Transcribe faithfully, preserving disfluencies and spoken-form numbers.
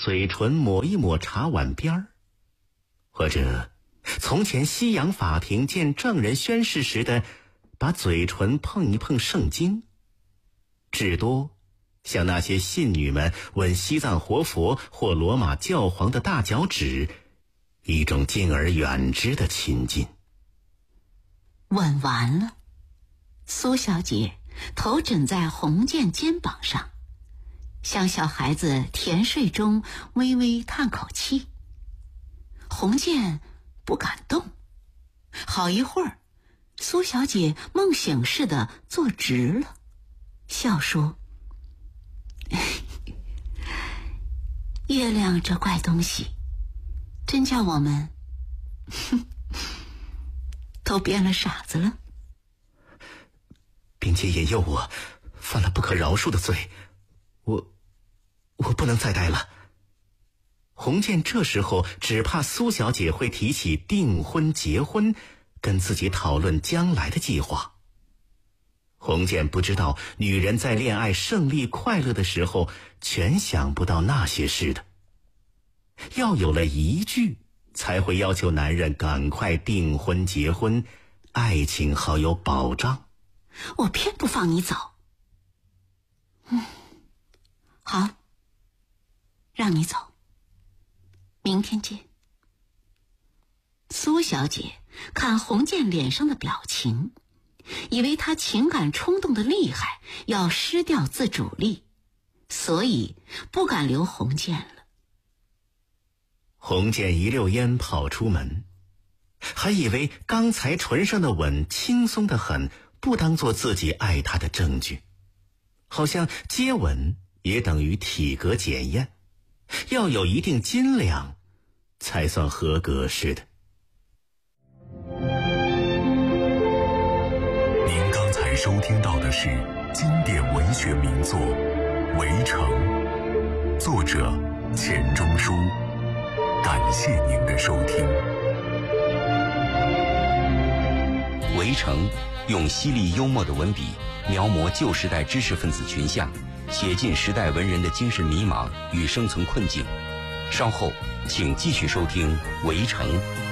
嘴唇抹一抹茶碗边儿，或者从前西洋法庭见证人宣誓时的把嘴唇碰一碰圣经，至多像那些信女们吻西藏活佛或罗马教皇的大脚趾，一种敬而远之的亲近。 吻完了，苏小姐头枕在洪建肩膀上，像小孩子甜睡中微微叹口气。洪建不敢动，好一会儿，苏小姐梦醒似的坐直了，笑说：月亮这怪东西，真叫我们都变了傻子了。 并且引诱我犯了不可饶恕的罪，我我不能再待了。洪建这时候只怕苏小姐会提起订婚结婚，跟自己讨论将来的计划。洪建不知道女人在恋爱胜利快乐的时候全想不到那些事的，要有了一句才会要求男人赶快订婚结婚，爱情好有保障。 我偏不放你走。嗯，好，让你走，明天见。苏小姐看洪建脸上的表情，以为他情感冲动的厉害，要失掉自主力，所以不敢留洪建了。 洪建一溜烟跑出门，还以为刚才唇上的吻轻松得很，不当作自己爱他的证据，好像接吻也等于体格检验，要有一定斤两才算合格似的。 您刚才收听到的是经典文学名作《围城》，作者钱钟书。感谢您的收听。 《围城》用犀利幽默的文笔描摹旧时代知识分子群像，写尽时代文人的精神迷茫与生存困境。稍后请继续收听《围城》。